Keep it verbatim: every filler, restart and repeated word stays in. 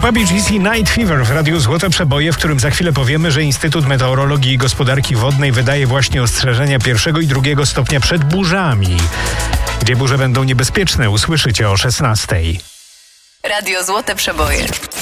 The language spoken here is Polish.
Grupa Bee Gees i Night Fever w Radiu Złote Przeboje, w którym za chwilę powiemy, że Instytut Meteorologii i Gospodarki Wodnej wydaje właśnie ostrzeżenia pierwszego i drugiego stopnia przed burzami. Gdzie burze będą niebezpieczne, usłyszycie o szesnastej. Radio Złote Przeboje.